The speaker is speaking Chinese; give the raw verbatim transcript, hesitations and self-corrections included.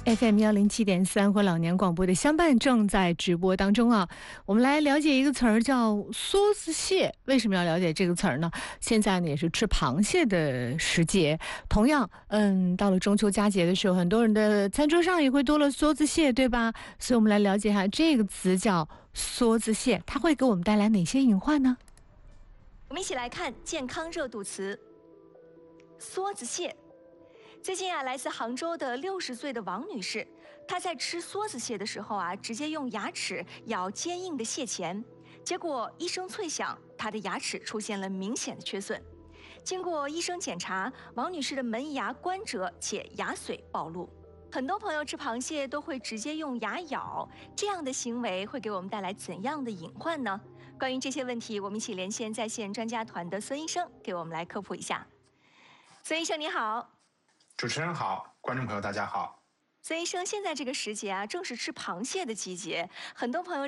F M 幺零七点三和老年广播的相伴正在直播当中啊，我们来了解一个词儿叫梭子蟹。为什么要了解这个词儿呢？现在呢也是吃螃蟹的时节，同样，嗯，到了中秋佳节的时候，很多人的餐桌上也会多了梭子蟹，对吧？所以我们来了解一下这个词叫梭子蟹，它会给我们带来哪些隐患呢？ 我们一起来看健康热度词——梭子蟹。最近啊，来自杭州的六十岁的王女士，她在吃梭子蟹的时候啊，直接用牙齿咬坚硬的蟹钳，结果一声脆响，她的牙齿出现了明显的缺损。经过医生检查，王女士的门牙关折且牙髓暴露。很多朋友吃螃蟹都会直接用牙咬，这样的行为会给我们带来怎样的隐患呢？关于这些问题，我们一起连线在线专家团的孙医生，给我们来科普一下。孙医生你好。 主持人好，观众朋友大家好。 孙医生，现在这个时节啊，正是吃螃蟹的季节，很多朋友